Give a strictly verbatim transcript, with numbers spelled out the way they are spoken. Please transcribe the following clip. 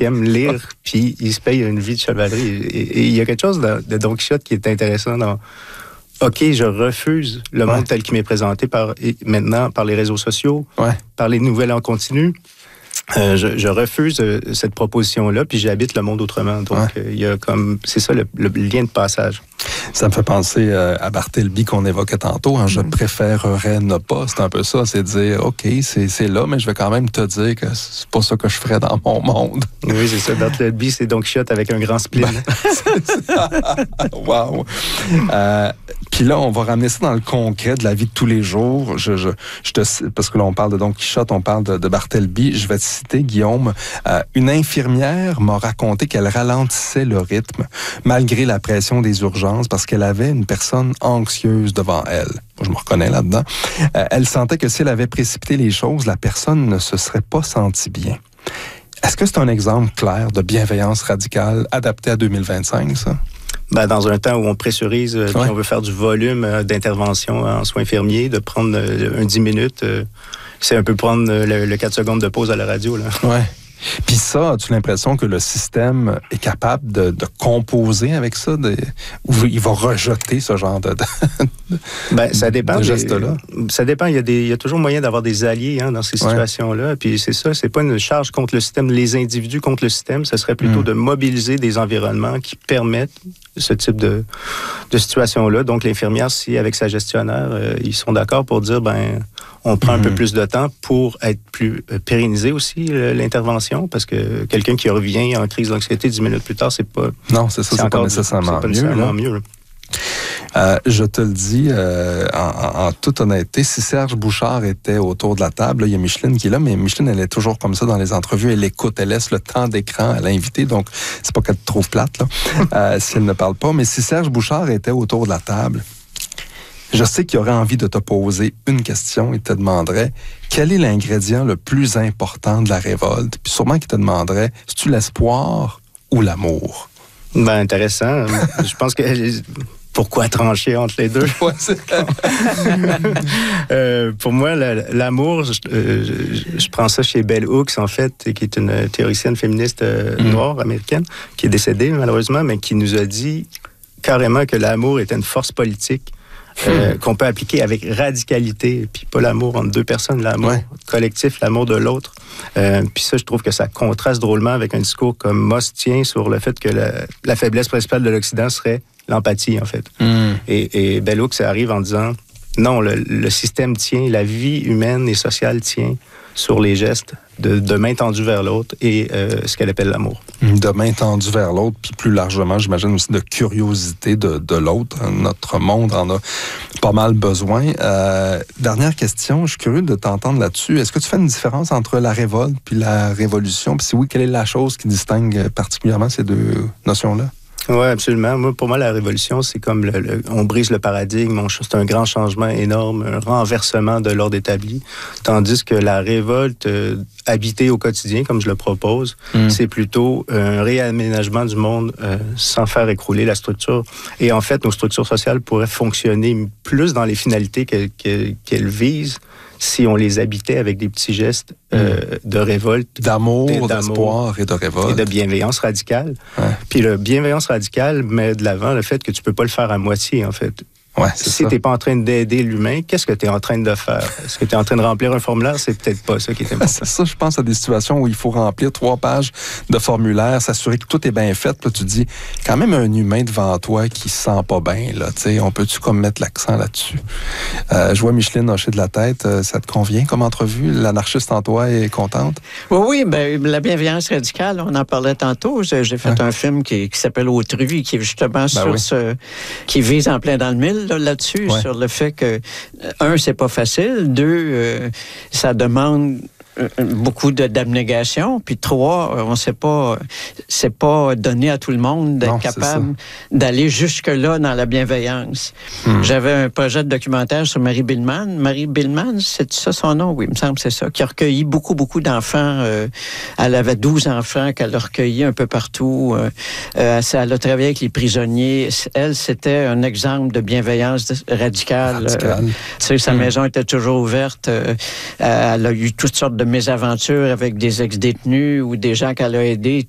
qui aiment lire, puis ils se payent une vie de chevalerie. Et il y a quelque chose de, de Don Quichotte qui est intéressant dans... OK, je refuse le monde ouais. tel qu'il m'est présenté par, maintenant par les réseaux sociaux, ouais. par les nouvelles en continu. Euh, je, je refuse euh, cette proposition-là, puis j'habite le monde autrement. Donc, il ouais. euh, y a comme... C'est ça le, le lien de passage. Ça me fait penser euh, à Bartleby qu'on évoquait tantôt. Hein, je mm. préférerais ne pas. C'est un peu ça. C'est dire, OK, c'est, c'est là, mais je vais quand même te dire que c'est pas ça que je ferais dans mon monde. Oui, c'est ça. Bartleby, c'est Don Quichotte avec un grand spleen. Wow! Euh, Puis là, on va ramener ça dans le concret de la vie de tous les jours. Je, je, je te, parce que là, on parle de Don Quichotte, on parle de, de Bartleby. Je vais te citer, Guillaume. Euh, une infirmière m'a raconté qu'elle ralentissait le rythme malgré la pression des urgences parce qu'elle avait une personne anxieuse devant elle. Moi, je me reconnais là-dedans. Euh, elle sentait que si elle avait précipité les choses, la personne ne se serait pas sentie bien. Est-ce que c'est un exemple clair de bienveillance radicale adaptée à deux mille vingt-cinq, ça? Ben, dans un temps où on pressurise, euh, ouais. puis on veut faire du volume euh, d'intervention en soins infirmiers, de prendre euh, un dix minutes, euh, c'est un peu prendre euh, le, le quatre secondes de pause à la radio, là. Ouais. Puis ça, as-tu l'impression que le système est capable de, de composer avec ça? De, ou il va rejeter ce genre de, de, ben, ça dépend de gestes-là? Des, ça dépend. Il y, a des, il y a toujours moyen d'avoir des alliés hein, dans ces situations-là. Ouais. Puis c'est ça, c'est pas une charge contre le système. Les individus contre le système, ce serait plutôt mmh. de mobiliser des environnements qui permettent ce type de, de situation-là. Donc l'infirmière, si avec sa gestionnaire, euh, ils sont d'accord pour dire, ben on prend mmh. un peu plus de temps pour être plus euh, pérenniser aussi euh, l'intervention, parce que quelqu'un qui revient en crise d'anxiété dix minutes plus tard, c'est pas... Non, c'est ça, c'est, c'est pas nécessairement, c'est pas nécessairement mieux. mieux euh, je te le dis euh, en, en, en toute honnêteté, si Serge Bouchard était autour de la table, là, il y a Micheline qui est là, mais Micheline, elle est toujours comme ça dans les entrevues, elle écoute, elle laisse le temps d'écran à l'invité, donc c'est pas qu'elle te trouve plate, là, euh, si elle ne parle pas, mais si Serge Bouchard était autour de la table, je sais qu'il aurait envie de te poser une question. Il te demanderait quel est l'ingrédient le plus important de la révolte. Puis sûrement qu'il te demanderait, est-ce l'espoir ou l'amour? Ben intéressant. Je pense que pourquoi trancher entre les deux? Ouais, c'est... euh, pour moi, la, l'amour, je, euh, je, je prends ça chez Bell Hooks, en fait, qui est une théoricienne féministe euh, mm. noire américaine, qui est décédée malheureusement, mais qui nous a dit carrément que l'amour était une force politique. Euh, qu'on peut appliquer avec radicalité, puis pas l'amour entre deux personnes, l'amour ouais. collectif, l'amour de l'autre. Euh, puis ça, je trouve que ça contraste drôlement avec un discours comme Moss tient sur le fait que la, la faiblesse principale de l'Occident serait l'empathie, en fait. Mm. Et, et Bell Hooks arrive en disant, non, le, le système tient, la vie humaine et sociale tient sur les gestes de, de main tendue vers l'autre et euh, ce qu'elle appelle l'amour. De main tendue vers l'autre, puis plus largement, j'imagine aussi de curiosité de, de l'autre. Notre monde en a pas mal besoin. Euh, dernière question, je suis curieux de t'entendre là-dessus. Est-ce que tu fais une différence entre la révolte puis la révolution? Puis si oui, quelle est la chose qui distingue particulièrement ces deux notions-là? Oui, absolument. Moi, pour moi, la révolution, c'est comme le, le, on brise le paradigme, on, c'est un grand changement énorme, un renversement de l'ordre établi. Tandis que la révolte euh, habitée au quotidien, comme je le propose, mmh. c'est plutôt un réaménagement du monde euh, sans faire écrouler la structure. Et en fait, nos structures sociales pourraient fonctionner plus dans les finalités qu'elles, qu'elles, qu'elles visent si on les habitait avec des petits gestes euh, mmh. de révolte. D'amour, d'amour, d'espoir et de révolte. Et de bienveillance radicale. Ouais. Puis la bienveillance radicale met de l'avant le fait que tu peux pas le faire à moitié, en fait. Ouais, c'est si tu n'es pas en train d'aider l'humain, qu'est-ce que tu es en train de faire? Est-ce que tu es en train de remplir un formulaire? C'est peut-être pas ça qui est important. C'est ça, je pense à des situations où il faut remplir trois pages de formulaire, s'assurer que tout est bien fait. Là, tu dis, quand même un humain devant toi qui se sent pas bien, là, tu sais, on peut-tu comme mettre l'accent là-dessus? Euh, je vois Micheline hocher de la tête. Ça te convient comme entrevue? L'anarchiste en toi est contente? Oui, oui, ben, la bienveillance radicale, on en parlait tantôt. J'ai, j'ai fait ouais. un film qui, qui s'appelle Autrui, qui est justement ben sur oui. ce... qui vise en plein dans le mille, là, là-dessus. Ouais. Sur le fait que, un, c'est pas facile, deux, euh, ça demande beaucoup de, d'abnégation, puis trois, on sait pas, c'est pas donné à tout le monde d'être non, capable d'aller jusque-là dans la bienveillance. Hmm. J'avais un projet de documentaire sur Marie Billman. Marie Billman, c'est ça son nom? Oui, il me semble que c'est ça, qui a recueilli beaucoup, beaucoup d'enfants. Euh, elle avait douze enfants qu'elle a recueillis un peu partout. Euh, euh, elle a travaillé avec les prisonniers. Elle, c'était un exemple de bienveillance radicale. radicale. Euh, tu sais, sa hmm. maison était toujours ouverte. Euh, elle a eu toutes sortes de mésaventures avec des ex-détenus ou des gens qu'elle a aidés